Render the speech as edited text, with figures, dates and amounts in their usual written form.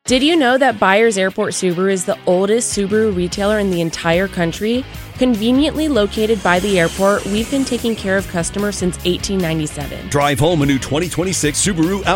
Did you know that Byers Airport Subaru is the oldest Subaru retailer in the entire country? Conveniently located by the airport, we've been taking care of customers since 1897. Drive home a new 2026 Subaru